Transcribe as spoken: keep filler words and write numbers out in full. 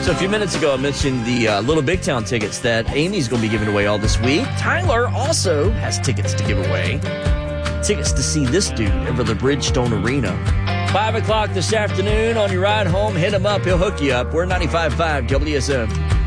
So a few minutes ago, I mentioned the uh, Little Big Town tickets that Amy's going to be giving away all this week. Tyler also has tickets to give away. Tickets to see this dude over the Bridgestone Arena. Five o'clock this afternoon on your ride home. Hit him up. He'll hook you up. We're ninety-five point five W S M.